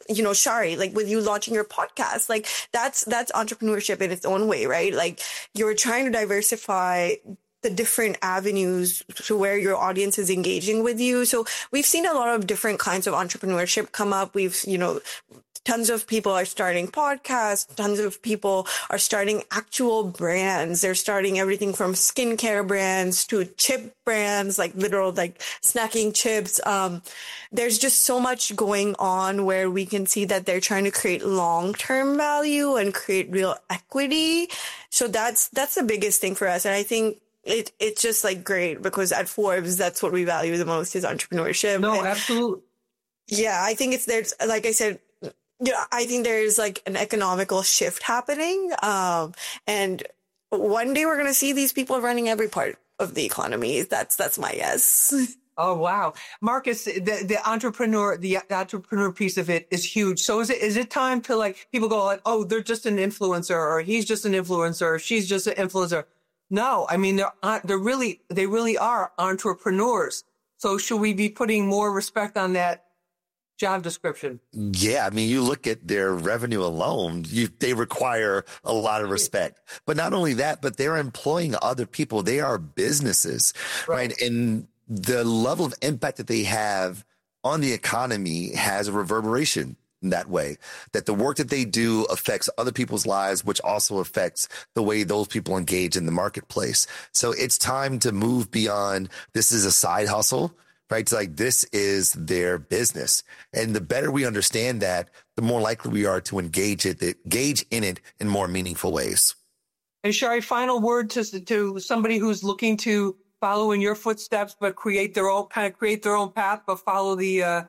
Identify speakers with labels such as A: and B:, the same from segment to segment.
A: Shari, like with you launching your podcast, like that's entrepreneurship in its own way, right? Like you're trying to diversify the different avenues to where your audience is engaging with you. So we've seen a lot of different kinds of entrepreneurship come up. Tons of people are starting podcasts. Tons of people are starting actual brands. They're starting everything from skincare brands to chip brands, like literal, like snacking chips. There's just so much going on where we can see that they're trying to create long-term value and create real equity. So that's the biggest thing for us. And I think it's just like great because at Forbes, that's what we value the most is entrepreneurship.
B: No, absolutely.
A: Yeah, I think there's, like I said, I think there's like an economical shift happening. And one day we're going to see these people running every part of the economy. That's my guess.
B: Oh, wow. Marcus, the entrepreneur piece of it is huge. So is it time to like people go like, oh, they're just an influencer or he's just an influencer or she's just an influencer. No, I mean, they really are entrepreneurs. So should we be putting more respect on that job description?
C: Yeah. I mean, you look at their revenue alone, they require a lot of respect, but not only that, but they're employing other people. They are businesses, right? And the level of impact that they have on the economy has a reverberation in that way, that the work that they do affects other people's lives, which also affects the way those people engage in the marketplace. So it's time to move beyond this is a side hustle, right? It's like this is their business. And the better we understand that, the more likely we are to engage in it in more meaningful ways.
B: And Shari, final word to somebody who's looking to follow in your footsteps, but create their own path, but follow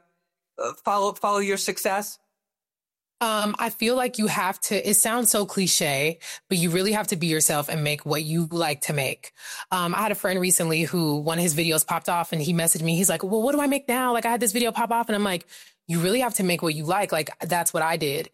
B: your success.
D: I feel like you have to, it sounds so cliche, but you really have to be yourself and make what you like to make. I had a friend recently who one of his videos popped off and he messaged me. He's like, well, what do I make now? Like I had this video pop off and I'm like, you really have to make what you like. Like that's what I did.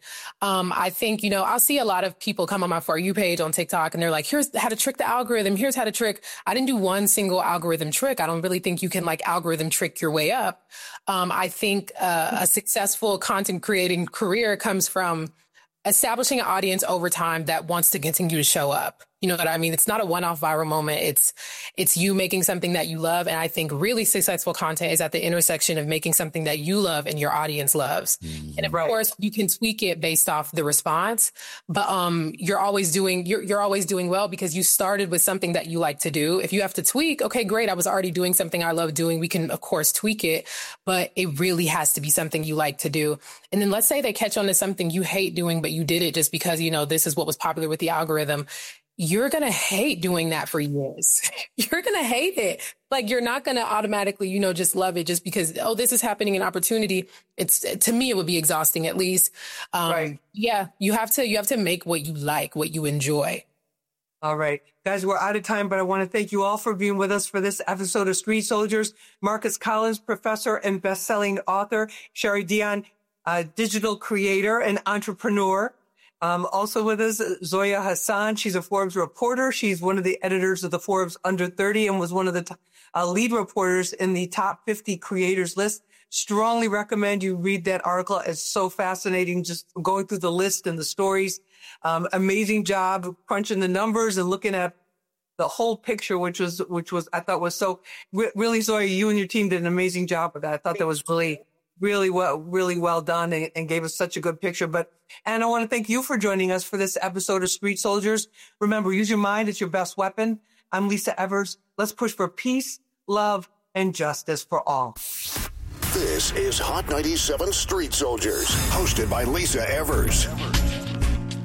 D: I think, I'll see a lot of people come on my For You page on TikTok and they're like, here's how to trick the algorithm. Here's how to trick. I didn't do one single algorithm trick. I don't really think you can like algorithm trick your way up. I think a successful content creating career comes from establishing an audience over time that wants to continue to show up. You know what I mean? It's not a one-off viral moment. It's you making something that you love. And I think really successful content is at the intersection of making something that you love and your audience loves. Mm-hmm. And of course you can tweak it based off the response, but you're always doing well because you started with something that you like to do. If you have to tweak, okay, great. I was already doing something I love doing. We can of course tweak it, but it really has to be something you like to do. And then let's say they catch on to something you hate doing, but you did it just because, this is what was popular with the algorithm. You're going to hate doing that for years. You're going to hate it. Like you're not going to automatically, just love it just because, oh, this is happening an opportunity. To me, it would be exhausting at least.
B: Right.
D: Yeah. You have to make what you like, what you enjoy.
B: All right, guys, we're out of time, but I want to thank you all for being with us for this episode of Street Soldiers. Marcus Collins, professor and best-selling author. Shari Dion, digital creator and entrepreneur. Also with us, Zoya Hassan. She's a Forbes reporter. She's one of the editors of the Forbes Under 30 and was one of the lead reporters in the top 50 creators list. Strongly recommend you read that article. It's so fascinating, just going through the list and the stories. Amazing job crunching the numbers and looking at the whole picture, which was I thought was so really, Zoya, you and your team did an amazing job of that. I thought that was really well done and gave us such a good picture. And I want to thank you for joining us for this episode of Street Soldiers. Remember, use your mind. It's your best weapon. I'm Lisa Evers. Let's push for peace, love, and justice for all.
E: This is Hot 97 Street Soldiers, hosted by Lisa Evers.